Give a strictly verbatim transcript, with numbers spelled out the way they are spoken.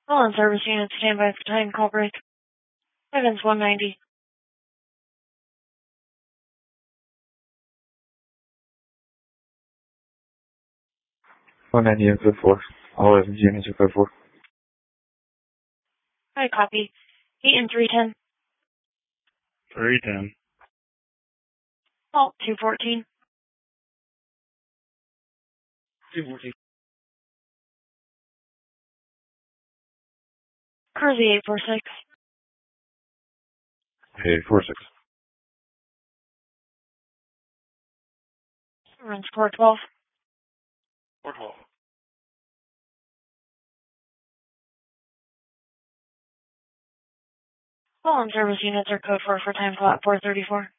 All on service units, stand by for time call break. Evans one ninety. one ninety and code four. All Evans units are code four. Hi, copy. eight and three ten. three ten. Halt two fourteen. two fourteen. Cruzy eight four six. Hey, four six. Run score twelve. four twelve. All on service units are code four for time flat four thirty-four.